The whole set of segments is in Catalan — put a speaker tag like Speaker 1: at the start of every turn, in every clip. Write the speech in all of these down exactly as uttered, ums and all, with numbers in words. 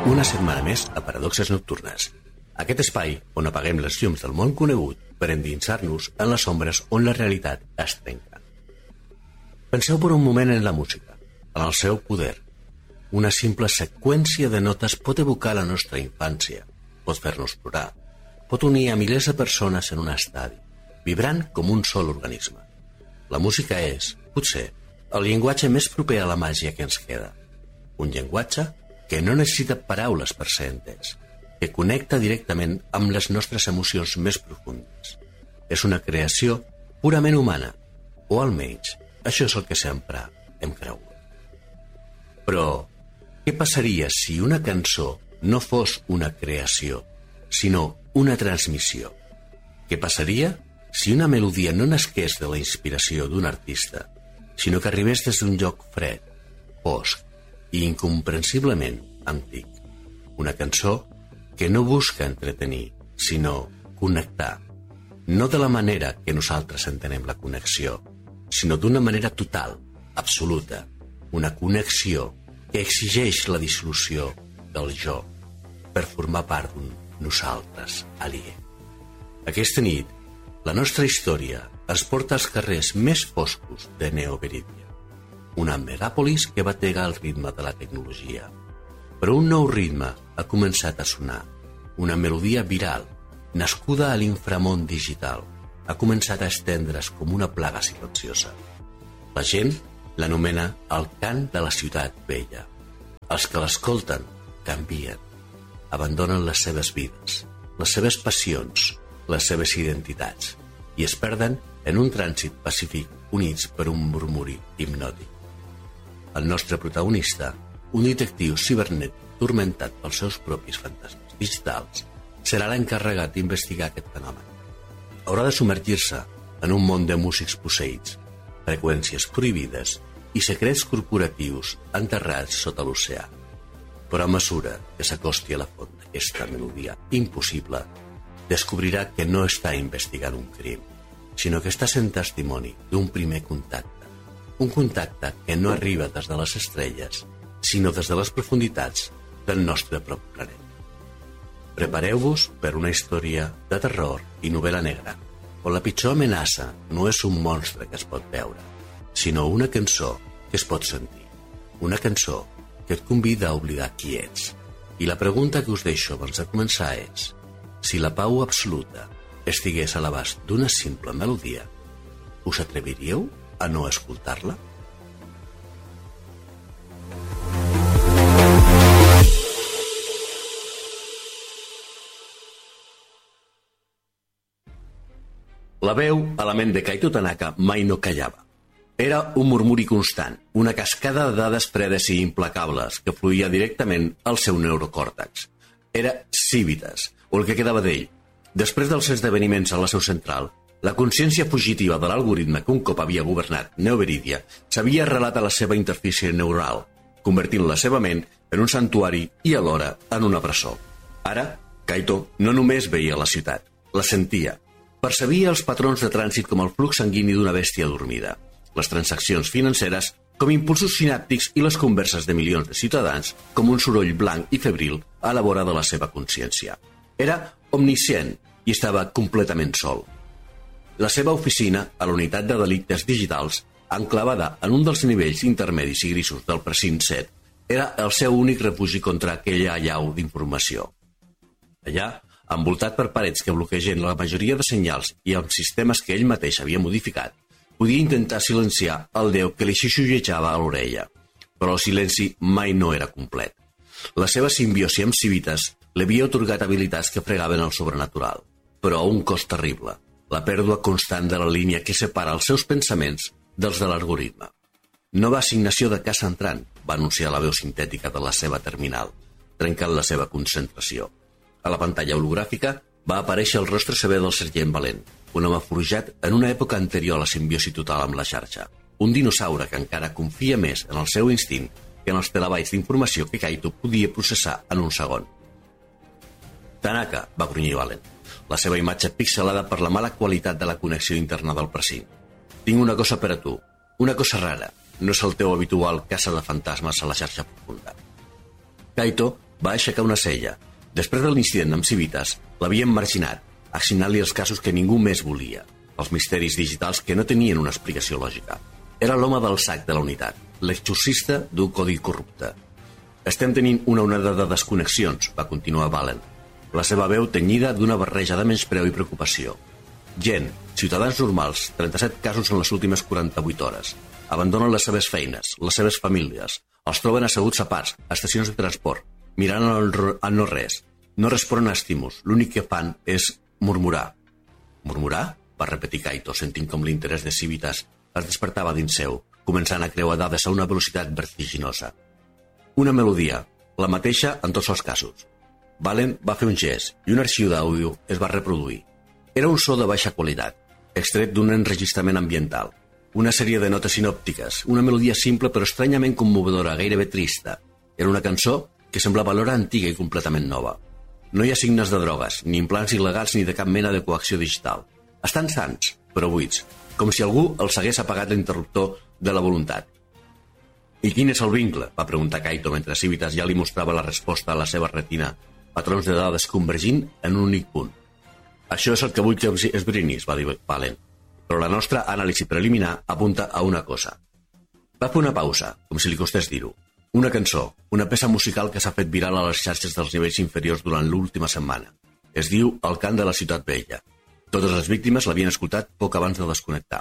Speaker 1: una setmana més a Paradoxes Nocturnes, aquest espai on apaguem les llums del món conegut per endinsar-nos en les ombres on la realitat es trenca. Penseu per un moment en la música, en el seu poder. Una simple seqüència de notes pot evocar la nostra infància, pot fer-nos plorar, pot unir a milers de persones en un estadi, vibrant com un sol organisme. La música és, potser, el llenguatge més proper a la màgia que ens queda. Un llenguatge que no necessita paraules per ser entès, que connecta directament amb les nostres emocions més profundes. És una creació purament humana, o almenys això és el que sempre hem cregut. Però, què passaria si una cançó no fos una creació, sinó una transmissió? Què passaria si una melodia no nasqués de la inspiració d'un artista, sinó que arribés des d'un lloc fred, fosc i incomprensiblement antic? Una cançó que no busca entretenir, sinó connectar. No de la manera que nosaltres entenem la connexió, sinó d'una manera total, absoluta. Una connexió que exigeix la dissolució del jo per formar part d'un nosaltres aliè. Aquesta nit, la nostra història es porta als carrers més foscos de Neoberídia, una megàpolis que batega el ritme de la tecnologia. Però un nou ritme ha començat a sonar, una melodia viral, nascuda a l'inframón digital, ha començat a estendre's com una plaga silenciosa. La gent l'anomena el cant de la ciutat vella. Els que l'escolten canvien, abandonen les seves vides, les seves passions, les seves identitats, i es perden en un trànsit pacífic units per un murmuri hipnòtic. El nostre protagonista, un detectiu cibernètic turmentat pels seus propis fantasmes digitals, serà l'encarregat d'investigar aquest fenomen. Haurà de submergir-se en un món de músics posseïts, freqüències prohibides i secrets corporatius enterrats sota l'oceà. Però a mesura que s'acosti a la font d'aquesta melodia impossible, descobrirà que no està investigant un crim, sinó que està sent testimoni d'un primer contacte, un contacte que no arriba des de les estrelles, sinó des de les profunditats del nostre propi planeta. Prepareu-vos per una història de terror i novel·la negra, on la pitjor amenaça no és un monstre que es pot veure, sinó una cançó que es pot sentir, una cançó que et convida a oblidar qui ets. I la pregunta que us deixo abans de començar és: si la pau absoluta estigués a l'abast d'una simple melodia, us atreviríeu a no escoltar-la? La veu a la ment de Kaito Tanaka mai no callava. Era un murmuri constant, una cascada de dades fredes i implacables que fluïa directament al seu neurocòrtex. Era Civitas, o el que quedava d'ell. Després dels esdeveniments a la seu central, la consciència fugitiva de l'algoritme que un cop havia governat Neoberídia s'havia arrelat a la seva interfície neural, convertint la seva ment en un santuari i alhora en una presó. Ara, Kaito no només veia la ciutat, la sentia. Percebia els patrons de trànsit com el flux sanguini d'una bèstia dormida, les transaccions financeres com impulsos sinàptics i les converses de milions de ciutadans com un soroll blanc i febril a la vora de la seva consciència. Era omniscient i estava completament sol. La seva oficina, a la unitat de delictes digitals, enclavada en un dels nivells intermedis i grisos del precint set, era el seu únic refugi contra aquella allau d'informació. Allà, envoltat per parets que bloquegen la majoria de senyals i amb sistemes que ell mateix havia modificat, podia intentar silenciar el déu que li xixullejava a l'orella, però el silenci mai no era complet. La seva simbiosi amb Civitas li havia atorgat habilitats que fregaven el sobrenatural, però a un cost terrible, la pèrdua constant de la línia que separa els seus pensaments dels de l'algoritme. Nova assignació de casa entrant, va anunciar la veu sintètica de la seva terminal, trencant la seva concentració. A la pantalla hologràfica va aparèixer el rostre sever del sergent Valent, un home forjat en una època anterior a la simbiosi total amb la xarxa, un dinosaure que encara confia més en el seu instint que en els terabytes d'informació que Kaito podia processar en un segon. Tanaka, va grunyir Valent, la seva imatge pixelada per la mala qualitat de la connexió interna del precint. Tinc una cosa per a tu, una cosa rara, no és el teu habitual caça de fantasmes a la xarxa profunda. Kaito Va aixecar una cella. Després de l'incident amb Civitas, l'havien marginat, assignant-li els casos que ningú més volia, els misteris digitals que no tenien una explicació lògica. Era l'home del sac de la unitat, l'exorcista d'un codi corrupte. Estem tenint una onada de desconnexions, va continuar Valen. La seva veu tenyida d'una barreja de menyspreu i preocupació. Gent, ciutadans normals, trenta-set casos en les últimes quaranta-vuit hores. Abandonen les seves feines, les seves famílies, els troben asseguts a parts, a estacions de transport, mirant al no res. No responen a estímuls, l'únic que fan és murmurar. Murmurar? Va repetir Kaito, sentint com l'interès de Civitas es despertava dins seu, començant a creuar dades a una velocitat vertiginosa. Una melodia, la mateixa en tots els casos. Valen va fer un gest i un arxiu d'àudio es va reproduir. Era un so de baixa qualitat, extret d'un enregistrament ambiental. Una sèrie de notes sinòptiques, una melodia simple però estranyament commovedora, gairebé trista. Era una cançó que semblava alhora antiga i completament nova. No hi ha signes de drogues, ni implants il·legals ni de cap mena de coacció digital. Estan sants, però buits, com si algú els hagués apagat l'interruptor de la voluntat. I quin és el vincle? Va preguntar Kaito mentre Civitas ja li mostrava la resposta a la seva retina, patrons de dades convergint en un únic punt. Això és el que vull que esbrinis, va dir Valen, però la nostra anàlisi preliminar apunta a una cosa. Va fer una pausa, com si li costés dir-ho. Una cançó, una peça musical que s'ha fet viral a les xarxes dels nivells inferiors durant l'última setmana. Es diu El cant de la ciutat vella. Totes les víctimes l'havien escoltat poc abans de desconnectar.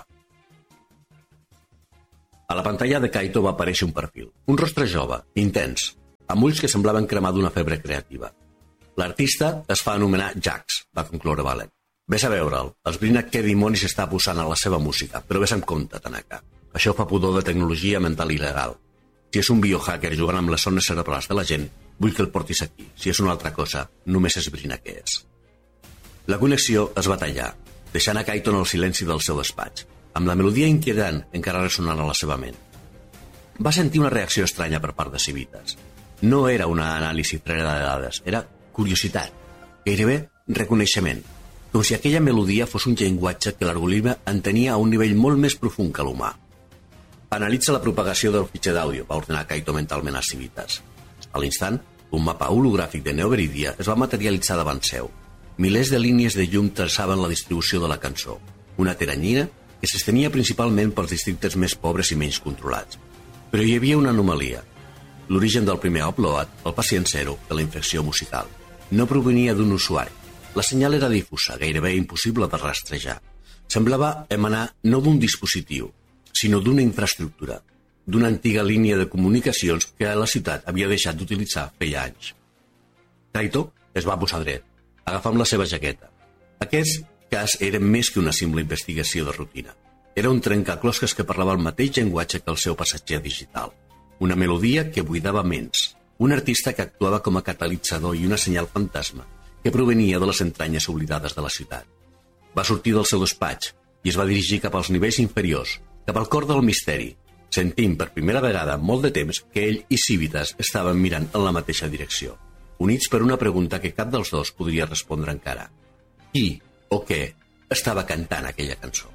Speaker 1: A la pantalla de Kaito va aparèixer un perfil. Un rostre jove, intens, amb ulls que semblaven cremar d'una febre creativa. L'artista es fa anomenar Jax, va concloure Valen. Ves a veure'l, esbrina què dimonis està posant a la seva música, però ves amb compte, Tanaka. Això fa pudor de tecnologia mental il·legal. Si és un biohacker jugant amb les zones cerebrals de la gent, vull que el portis aquí. Si és una altra cosa, només esbrina què és. La connexió es va tallar, deixant a Kaito en el silenci del seu despatx, amb la melodia inquietant encara ressonant a la seva ment. Va sentir una reacció estranya per part de Civitas. No era una anàlisi freda de dades, era curiositat, gairebé reconeixement, com si aquella melodia fos un llenguatge que l'algoritme entenia a un nivell molt més profund que l'humà. Analitza la propagació del fitxer d'àudio, va ordenar Kaito mentalment a Civitas. A l'instant, un mapa hologràfic de Neoveridia es va materialitzar davant seu. Milers de línies de llum traçaven la distribució de la cançó, una teranyina que s'estenia principalment pels districtes més pobres i menys controlats. Però hi havia una anomalia. L'origen del primer upload, el pacient zero de la infecció musical, no provenia d'un usuari. La senyal era difusa, gairebé impossible de rastrejar. Semblava emanar no d'un dispositiu, sinó d'una infraestructura, d'una antiga línia de comunicacions que la ciutat havia deixat d'utilitzar feia anys. Kaito es va posar dret, agafant la seva jaqueta. Aquest cas era més que una simple investigació de rutina. Era un trencaclosques que parlava el mateix llenguatge que el seu passatger digital. Una melodia que buidava ments. Un artista que actuava com a catalitzador i una senyal fantasma que provenia de les entranyes oblidades de la ciutat. Va sortir del seu despatx i es va dirigir cap als nivells inferiors, cap al cor del misteri, sentint per primera vegada en molt de temps que ell i Civitas estaven mirant en la mateixa direcció, units per una pregunta que cap dels dos podria respondre encara. Qui o què estava cantant aquella cançó?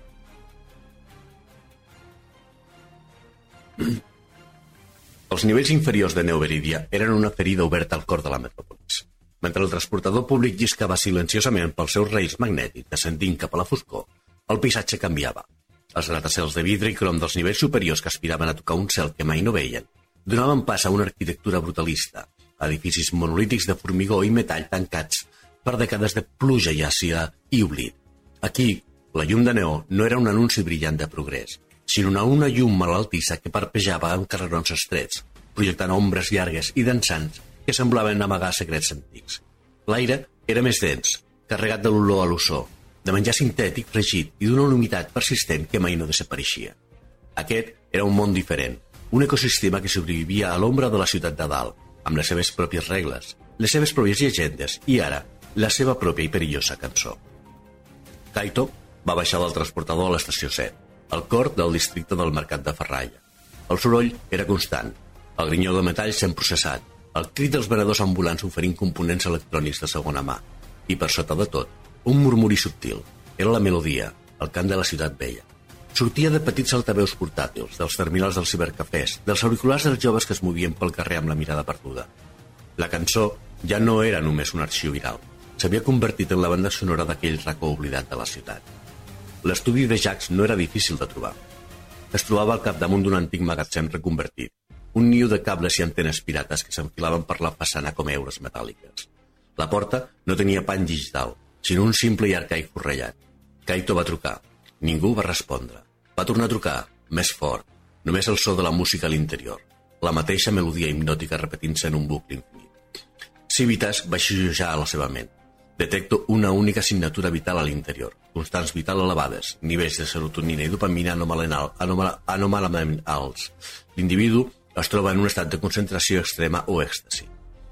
Speaker 1: Els nivells inferiors de Neoveridia eren una ferida oberta al cor de la metròpolis. Mentre el transportador públic lliscava silenciosament pels seus reis magnètics descendint cap a la foscor, el paisatge canviava. Els gratacels de vidre i crom dels nivells superiors que aspiraven a tocar un cel que mai no veien donaven pas a una arquitectura brutalista, edificis monolítics de formigó i metall tancats per dècades de pluja i àcida i oblit. Aquí, la llum de neó no era un anunci brillant de progrés, sinó una llum malaltissa que parpejava en carrerons estrets, projectant ombres llargues i dansants que semblaven amagar secrets antics. L'aire era més dens, carregat de l'olor a l'ozó, de menjar sintètic fregit i d'una humitat persistent que mai no desapareixia. Aquest era un món diferent, un ecosistema que sobrevivia a l'ombra de la ciutat de dalt, amb les seves pròpies regles, les seves pròpies llegendes i, ara, la seva pròpia i perillosa cançó. Kaito va baixar del transportador a l'estació set, al cor del districte del mercat de Ferralla. El soroll era constant, el grinyó de metall sent processat, el crit dels venedors ambulants oferint components electrònics de segona mà, i per sota de tot, un murmuri subtil. Era la melodia, el cant de la ciutat vella. Sortia de petits altaveus portàtils, dels terminals dels cibercafès, dels auriculars dels joves que es movien pel carrer amb la mirada perduda. La cançó ja no era només un arxiu viral. S'havia convertit en la banda sonora d'aquell racó oblidat de la ciutat. L'estudi de Jacques no era difícil de trobar. Es trobava al capdamunt d'un antic magatzem reconvertit, un niu de cables i antenes pirates que s'enfilaven per la façana com heures metàl·liques. La porta no tenia pany digital, sinó un simple i arcaic forrellat. Kaito va trucar. Ningú va respondre. Va tornar a trucar, més fort, només el so de la música a l'interior, la mateixa melodia hipnòtica repetint-se en un bucle infinit. Civitas va xiujar a la seva ment. Detecto una única assignatura vital a l'interior, constants vital elevades, nivells de serotonina i dopamina anòmalament alts. L'individu es troba en un estat de concentració extrema o èxtasi.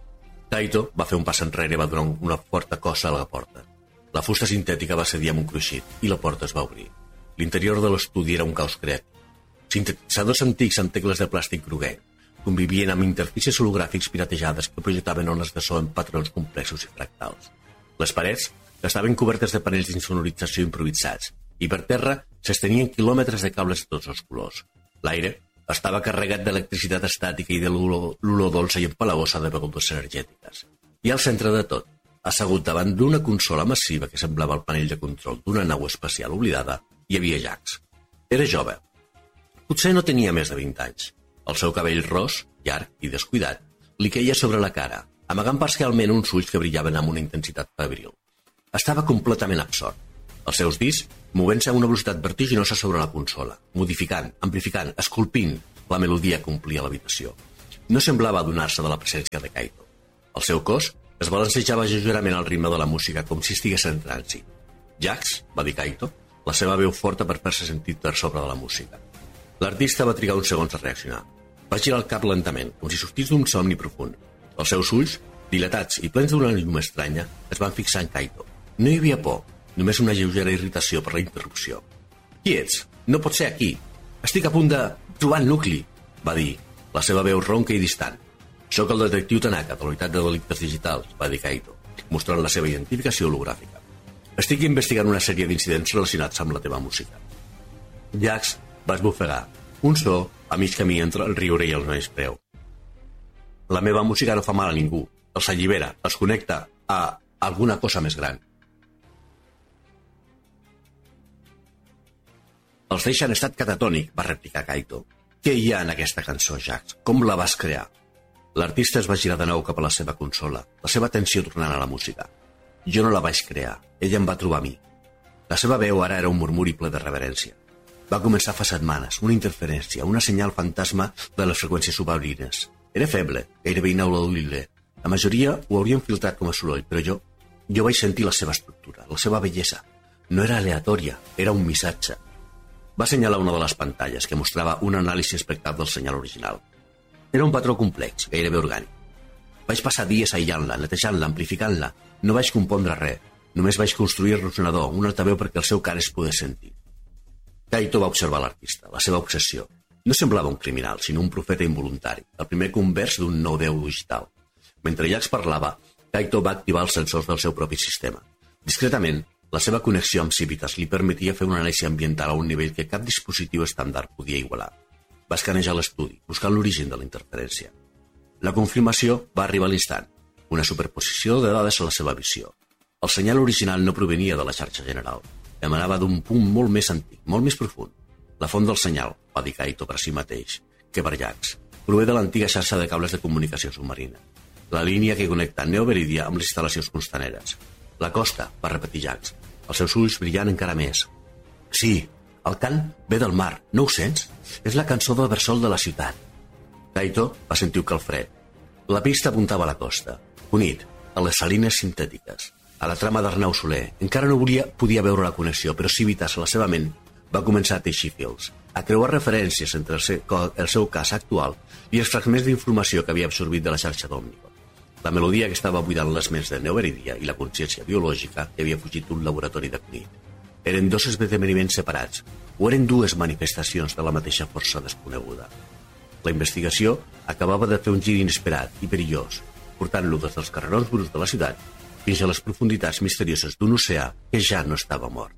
Speaker 1: Kaito va fer un pas enrere i va donar una forta cosa a la porta. La fusta sintètica va cedir amb un cruixit i la porta es va obrir. L'interior de l'estudi era un caos creatiu. Sintetitzadors antics amb tecles de plàstic groguenc convivien amb interfícies hologràfics piratejades que projectaven ones de so en patrons complexos i fractals. Les parets estaven cobertes de panells d'insonorització improvisats i per terra s'estenien quilòmetres de cables de tots els colors. L'aire estava carregat d'electricitat estàtica i de l'olor dolça i empalagosa de begudes energètiques. I al centre de tot, assegut davant d'una consola massiva que semblava el panell de control d'una nau espacial oblidada, hi havia Jacques. Era jove. Potser no tenia més de vint anys. El seu cabell ros, llarg i descuidat, li queia sobre la cara, amagant parcialment uns ulls que brillaven amb una intensitat febril. Estava completament absort. Els seus dits movent-se a una velocitat vertiginosa sobre la consola, modificant, amplificant, esculpint la melodia que omplia l'habitació. No semblava adonar-se de la presència de Kaito. El seu cos es balancejava lleugerament al ritme de la música com si estigués en trànsit. Jacques, va dir Kaito, la seva veu forta per fer-se sentir per sobre de la música. L'artista va trigar uns segons a reaccionar. Va girar el cap lentament, com si sortís d'un somni profund. Els seus ulls, dilatats i plens d'una llum estranya, es van fixar en Kaito. No hi havia por, només una lleugera irritació per la interrupció. Qui ets? No pot ser aquí. Estic a punt de trobar el nucli, va dir, la seva veu ronca i distant. Soc el detectiu Tanaka, de la unitat de delictes digitals, va dir Kaito, mostrant la seva identificació hologràfica. Estic investigant una sèrie d'incidents relacionats amb la teva música. Jacques va esbufegar, un so a mig camí entre el riure i el menyspreu. La meva música no fa mal a ningú, els allibera, els connecta a alguna cosa més gran. Els deixa en estat catatònic, va replicar Kaito. Què hi ha en aquesta cançó, Jacques? Com la vas crear? L'artista es va girar de nou cap a la seva consola, la seva atenció tornant a la música. Jo no la vaig crear, ella em va trobar a mi. La seva veu ara era un murmuri ple de reverència. Va començar fa setmanes, una interferència, una senyal fantasma de les freqüències subaurines. Era feble, gairebé inaudible. La majoria ho haurien filtrat com a soroll, però jo, jo vaig sentir la seva estructura, la seva bellesa. No era aleatòria, era un missatge. Va assenyalar una de les pantalles que mostrava un anàlisi espectral del senyal original. Era un patró complex, gairebé orgànic. Vaig passar dies aïllant-la, netejant-la, amplificant-la. No vaig compondre res. Només vaig construir el resonador, un altaveu perquè el seu cara es pogués sentir. Kaito va observar l'artista, la seva obsessió. No semblava un criminal, sinó un profeta involuntari, el primer convers d'un nou déu digital. Mentre Jacques parlava, Kaito va activar els sensors del seu propi sistema. Discretament, la seva connexió amb Civitas li permetia fer una anàlisi ambiental a un nivell que cap dispositiu estàndard podia igualar. Va escanejar l'estudi, buscant l'origen de la interferència. La confirmació va arribar a l'instant, una superposició de dades a la seva visió. El senyal original no provenia de la xarxa general. Emanava d'un punt molt més antic, molt més profund. La font del senyal, va dir Kaito per si mateix, que per Jacques, prové de l'antiga xarxa de cables de comunicació submarina. La línia que connecta Neoberidia amb les instal·lacions costaneres. La costa, va repetir Jacques, els seus ulls brillant encara més. Sí, el cant ve del mar, no ho sents? És la cançó del bressol de la ciutat. Kaito va sentir un calfred. La pista apuntava a la costa, unit a les salines sintètiques, a la trama d'Arnau Soler. Encara no volia, podia veure la connexió, però Civitas, a la seva ment, va començar a teixir fils, a creuar referències entre el seu, el seu cas actual i els fragments d'informació que havia absorbit de la xarxa d'Òmnico. La melodia que estava buidant les ments de Neoberidia i la consciència biològica que havia fugit d'un laboratori de Cunit. Eren dos esdeveniments separats, o eren dues manifestacions de la mateixa força desconeguda. La investigació acabava de fer un gir inesperat i perillós, portant-lo des dels carrerons bruts de la ciutat fins a les profunditats misterioses d'un oceà que ja no estava mort.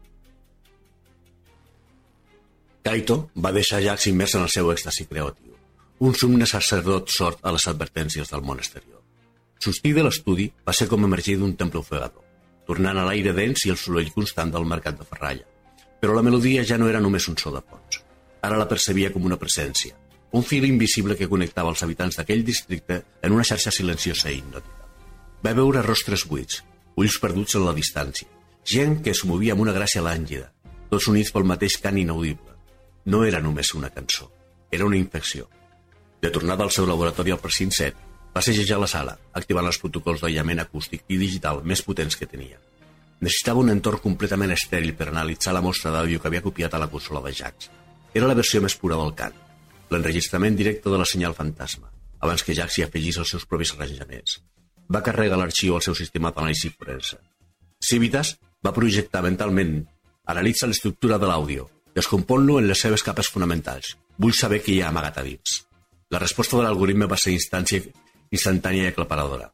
Speaker 1: Kaito va deixar Jacques immers en el seu èxtasi creatiu, un somne sacerdot sord a les advertències del món exterior. Sortir de l'estudi va ser com emergir d'un temple ofegador, tornant a l'aire dens i el soroll constant del mercat de ferralla. Però la melodia ja no era només un so de fons. Ara la percebia com una presència, un fil invisible que connectava els habitants d'aquell districte en una xarxa silenciosa i hipnòtica. Va veure rostres buits, ulls perduts en la distància, gent que es movia amb una gràcia làngida, tots units pel mateix cant inaudible. No era només una cançó, era una infecció. De tornada al seu laboratori al precint set, va segellar la sala, activant els protocols d'aïllament acústic i digital més potents que tenia. Necessitava un entorn completament estèril per analitzar la mostra d'àudio que havia copiat a la consola de Jax. Era la versió més pura del cant, l'enregistrament directe de la senyal fantasma, abans que Jax hi afegís els seus propis arranjaments. Va carregar l'arxiu al seu sistema d'anàlisi forense. Civitas va projectar mentalment, analitza l'estructura de l'àudio, descompon-lo en les seves capes fonamentals. Vull saber què hi ha amagat a dins. La resposta de l'algoritme va ser instància, instantània i aclaparadora.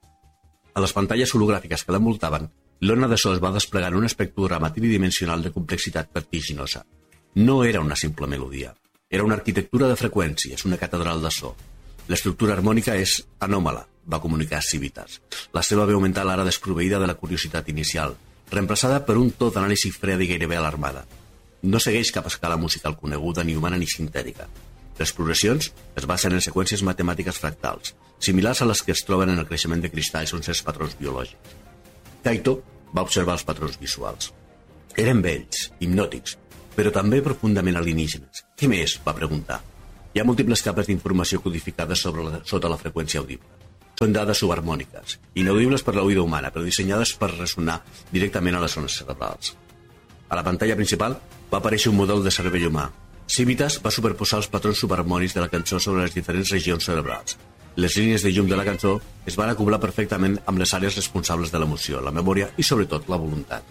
Speaker 1: A les pantalles hologràfiques que l'envoltaven, l'ona de so es va desplegar en un espectrograma tridimensional de complexitat vertiginosa. No era una simple melodia. Era una arquitectura de freqüències, una catedral de so. L'estructura harmònica és anòmala, va comunicar Civitas. La seva veu mental ara desproveïda de la curiositat inicial, reemplaçada per un to d'anàlisi freda i gairebé alarmada. No segueix cap escala musical coneguda, ni humana ni sintètica. Les progressions es basen en seqüències matemàtiques fractals, similars a les que es troben en el creixement de cristalls o en certs patrons biològics. Kaito va observar els patrons visuals. Eren vells, hipnòtics, però també profundament alienígenes. Què més? Va preguntar. Hi ha múltiples capes d'informació codificades sobre la, sota la freqüència audible. Són dades subharmòniques, inaudibles per l'oïda humana, però dissenyades per ressonar directament a les zones cerebrals. A la pantalla principal va aparèixer un model de cervell humà. Civitas va superposar els patrons subharmònics de la cançó sobre les diferents regions cerebrals. Les línies de llum de la cançó es van acoblar perfectament amb les àrees responsables de l'emoció, la memòria i, sobretot, la voluntat.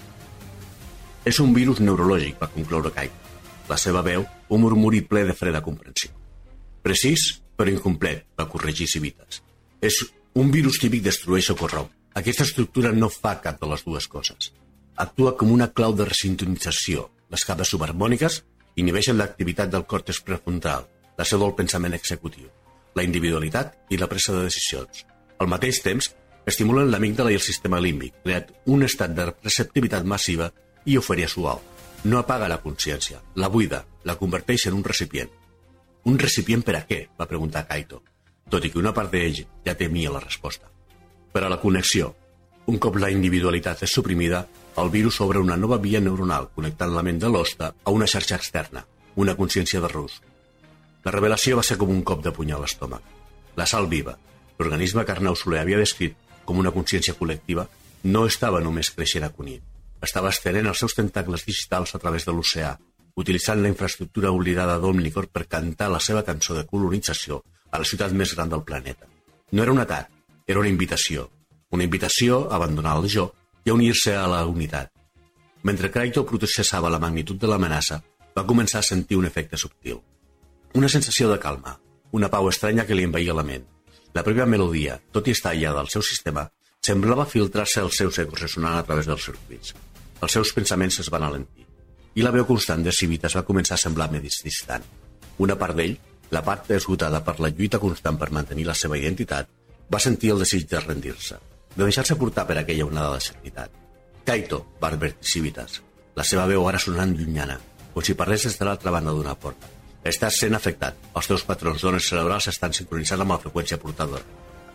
Speaker 1: És un virus neurològic, va concloure Kaito. La seva veu, un murmuri ple de freda comprensió. Precís, però incomplet, va corregir Civitas. És un virus típic destrueix o corromp. Aquesta estructura no fa cap de les dues coses. Actua com una clau de resintonització. Les capes subharmòniques inhibeixen l'activitat del còrtex prefrontal, la seu del pensament executiu, la individualitat i la presa de decisions. Al mateix temps, estimulen l'amígdala i el sistema límbic, creat un estat de receptivitat massiva i eufòria suau. No apaga la consciència, la buida, la converteix en un recipient. Un recipient per a què? Va preguntar Kaito, tot i que una part d'ell ja temia la resposta. Per a la connexió. Un cop la individualitat és suprimida, el virus obre una nova via neuronal connectant la ment de l'hoste a una xarxa externa, una consciència de rus. La revelació va ser com un cop de puny a l'estómac. La sal viva, l'organisme que Arnau Soler havia descrit com una consciència col·lectiva, no estava només creixent a Cunit. Estava estenent els seus tentacles digitals a través de l'oceà, utilitzant la infraestructura oblidada d'Omnicorp per cantar la seva cançó de colonització a la ciutat més gran del planeta. No era un atac, era una invitació. Una invitació a abandonar el jo i a unir-se a la unitat. Mentre Kaito processava la magnitud de l'amenaça, va començar a sentir un efecte subtil. Una sensació de calma, una pau estranya que li envaïa la ment. La pròpia melodia, tot i estar aïllada del seu sistema, semblava filtrar-se els seus ecos ressonant a través dels circuits. Els seus pensaments es van alentir. I la veu constant de Civitas va començar a semblar més distant. Una part d'ell, la part esgotada per la lluita constant per mantenir la seva identitat, va sentir el desig de rendir-se, de deixar-se portar per aquella onada de serenitat. Kaito, va advertir Civitas, la seva veu ara sonant llunyana, com si parlés des de l'altra banda d'una porta. Estàs sent afectat. Els teus patrons d'ones cerebrals estan sincronitzant amb la freqüència portadora.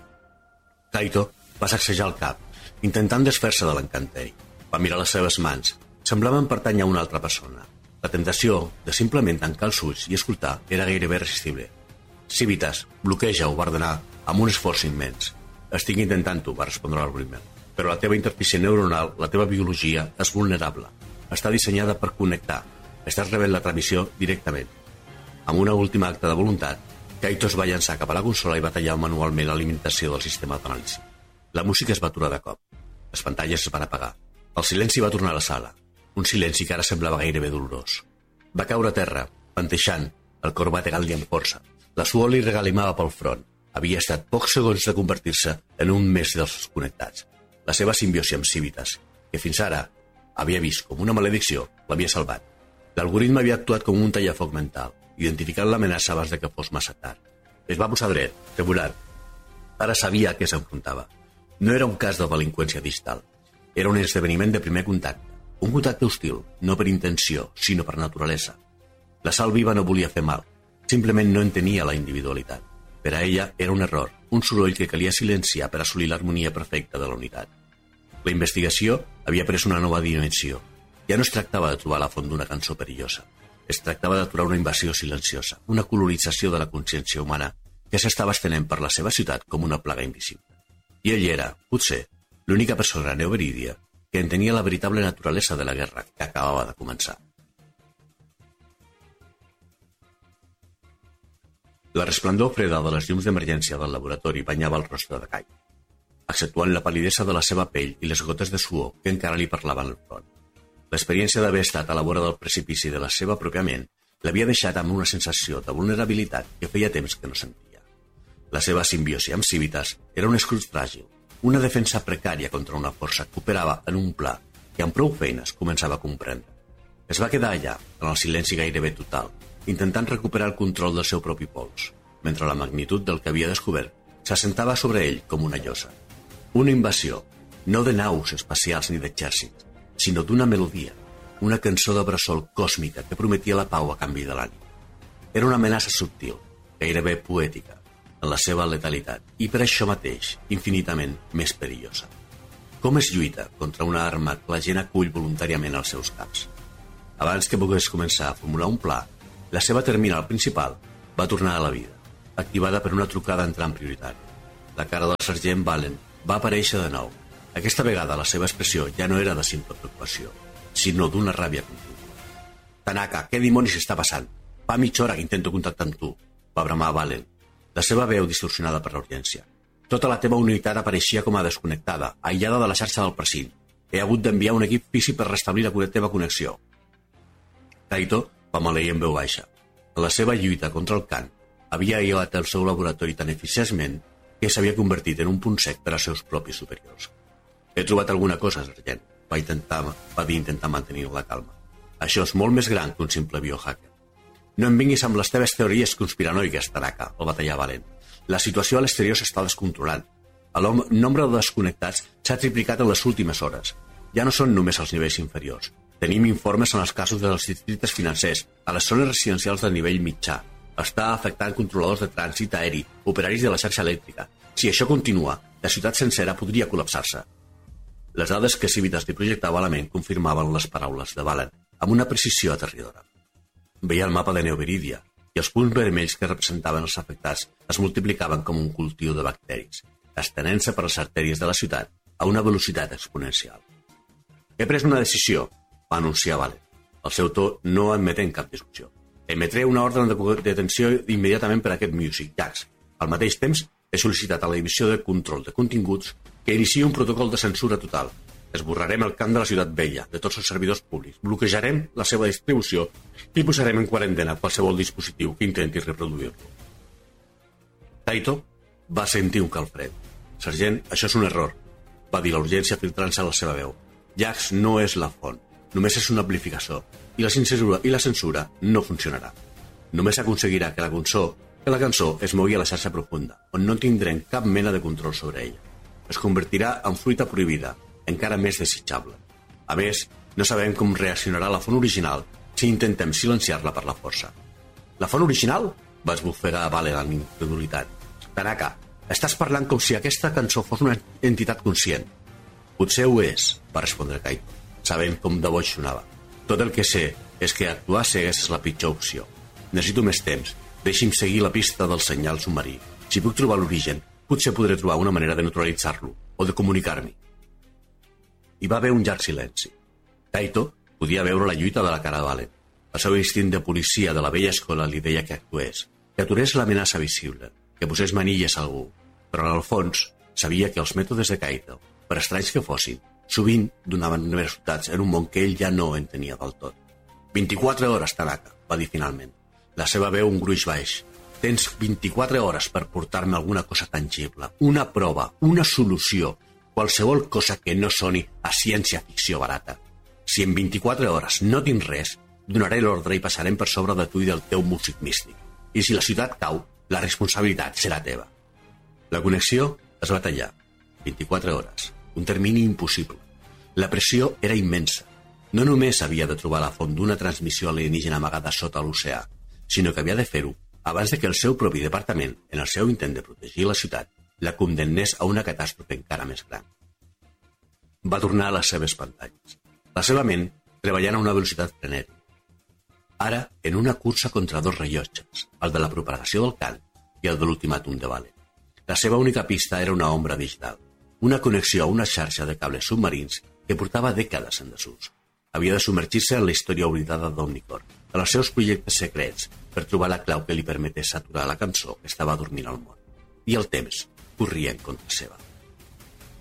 Speaker 1: Kaito va sacsejar el cap, intentant desfer-se de l'encanteri. Va mirar les seves mans. Semblaven pertànyer a una altra persona. La tentació de simplement tancar els ulls i escoltar era gairebé irresistible. Civitas, bloqueja, ho va ordenar, amb un esforç immens. Estic intentant-ho, va respondre l'algoritme. Però la teva interfície neuronal, la teva biologia, és vulnerable. Està dissenyada per connectar. Estàs rebent la transmissió directament. Amb una última acte de voluntat, Kaito es va llançar cap a la consola i va tallar manualment l'alimentació del sistema d'anàlisi. La música es va aturar de cop. Les pantalles es van apagar. El silenci va tornar a la sala. Un silenci que ara semblava gairebé dolorós. Va caure a terra, panteixant, el cor bategant-li amb força. La suor li regalimava pel front. Havia estat pocs segons de convertir-se en un mes dels connectats. La seva simbiosi amb Civitas, que fins ara havia vist com una maledicció, l'havia salvat. L'algoritme havia actuat com un tallafoc mental, identificant l'amenaça abans de que fos massa tard. Es va posar dret, tremolant. Ara sabia a què s'enfrontava. No era un cas de delinqüència digital. Era un esdeveniment de primer contacte. Un contacte hostil, no per intenció, sinó per naturalesa. La Sal viva no volia fer mal. Simplement no entenia la individualitat. Per a ella era un error, un soroll que calia silenciar per assolir l'harmonia perfecta de la unitat. La investigació havia pres una nova dimensió. Ja no es tractava de trobar la font d'una cançó perillosa. Es tractava d'aturar una invasió silenciosa, una colonització de la consciència humana que s'estava estenent per la seva ciutat com una plaga invisible. I ell era, potser, l'única persona a Neoberídia que entenia la veritable naturalesa de la guerra que acabava de començar. La resplendor freda de les llums d'emergència del laboratori banyava el rostre de Kai, exceptuant la palidesa de la seva pell i les gotes de suor que encara li parlaven al front. L'experiència d'haver estat a la vora del precipici de la seva pròpia ment l'havia deixat amb una sensació de vulnerabilitat que feia temps que no sentia. La seva simbiosi amb Civitas era un escut fràgil, una defensa precària contra una força que operava en un pla que amb prou feines començava a comprendre. Es va quedar allà, en el silenci gairebé total, intentant recuperar el control del seu propi pols, mentre la magnitud del que havia descobert s'assentava sobre ell com una llosa. Una invasió, no de naus espacials ni d'exèrcits, sinó d'una melodia, una cançó de bressol còsmica que prometia la pau a canvi de l'ànim. Era una amenaça subtil, gairebé poètica, en la seva letalitat, i per això mateix infinitament més perillosa. Com es lluita contra una arma que la gent acull voluntàriament als seus caps? Abans que pogués començar a formular un pla, la seva terminal principal va tornar a la vida, activada per una trucada entrant prioritària. La cara del sergent Valen va aparèixer de nou. Aquesta vegada la seva expressió ja no era de simple preocupació, sinó d'una ràbia contínua. «Tanaka, què dimonis està passant? Fa mitja hora que intento contactar amb tu», va bramar Valen, la seva veu distorsionada per la urgència. «Tota la teva unitat apareixia com a desconnectada, aïllada de la xarxa del precint. He hagut d'enviar un equip físic per restablir la teva connexió». Kaito va maleir en veu baixa. En la seva lluita contra el Khan, havia aïllat el seu laboratori tan eficientment que s'havia convertit en un punt sec per als seus propis superiors. «He trobat alguna cosa, sergent», va, intentar, va dir intentar mantenir la calma. «Això és molt més gran que un simple biohacker». «No em vinguis amb les teves teories conspiranoiques, Tanaka», el va tallar Valen. «La situació a l'exterior s'està descontrolant. El nombre de desconnectats s'ha triplicat en les últimes hores. Ja no són només els nivells inferiors. Tenim informes en els casos dels districtes financers, a les zones residencials de nivell mitjà. Està afectant controladors de trànsit aeri, operaris de la xarxa elèctrica. Si això continua, la ciutat sencera podria col·lapsar-se». Les dades que Civitas li projectava a la ment confirmaven les paraules de Valen, amb una precisió aterridora. Veia el mapa de Neoberídia, i els punts vermells que representaven els afectats es multiplicaven com un cultiu de bacteris, estenent-se per les artèries de la ciutat a una velocitat exponencial. «He pres una decisió», va anunciar Valen, el seu to no admetent cap discussió. «Emetré una ordre de detenció immediatament per a aquest Music Jacks. Al mateix temps, he sol·licitat a la Divisió de Control de Continguts que iniciï un protocol de censura total. Esborrarem el camp de la ciutat vella, de tots els servidors públics, bloquejarem la seva distribució i posarem en quarantena qualsevol dispositiu que intenti reproduir-lo». Kaito va sentir un calfred. «Sergent, això és un error», va dir la urgència filtrant-se a la seva veu. «Jax no és la font, només és un amplificador, i la censura, i la censura no funcionarà. Només aconseguirà que la cançó, que la cançó es mogui a la xarxa profunda, on no tindrem cap mena de control sobre ella. Es convertirà en fruita prohibida, encara més desitjable. A més, no sabem com reaccionarà la font original si intentem silenciar-la per la força». «La font original?», va esbufegar Valen amb incredulitat. «Tanaka, estàs parlant com si aquesta cançó fos una entitat conscient». «Potser ho és», va respondre Kaito, sabent com de boig sonava. «Tot el que sé és que actuar cegues és la pitjor opció. Necessito més temps. Deixi'm seguir la pista del senyal submarí. Si puc trobar l'origen, potser podré trobar una manera de neutralitzar-lo o de comunicar-m'hi». Hi va haver un llarg silenci. Kaito podia veure la lluita de la cara de Valen. El seu instint de policia de la vella escola li deia que actués, que aturés l'amenaça visible, que posés manilles a algú, però en el fons sabia que els mètodes de Kaito, per estranys que fossin, sovint donaven resultats en un món que ell ja no entenia del tot. «vint-i-quatre hores, Tanaka», va dir finalment. La seva veu un gruix baix. «Tens vint-i-quatre hores per portar-me alguna cosa tangible, una prova, una solució, qualsevol cosa que no soni a ciència-ficció barata. Si en vint-i-quatre hores no tinc res, donaré l'ordre i passarem per sobre de tu i del teu músic místic. I si la ciutat cau, la responsabilitat serà teva». La connexió es va tallar vint-i-quatre hores, un termini impossible. La pressió era immensa. No només havia de trobar la font d'una transmissió alienígena amagada sota l'oceà, sinó que havia de fer-ho abans de que el seu propi departament, en el seu intent de protegir la ciutat, la condemnés a una catàstrofe encara més gran. Va tornar a les seves pantalles. La seva ment treballant a una velocitat frenètica. Ara, en una cursa contra dos rellotges, el de la propagació del cant i el de l'ultimàtum de Valen. La seva única pista era una ombra digital, una connexió a una xarxa de cables submarins que portava dècades en desús. Havia de submergir-se en la història oblidada d'Omnicorp, en els seus projectes secrets, per trobar la clau que li permetés aturar la cançó que estava dormint al món. I el temps corria en contra seva.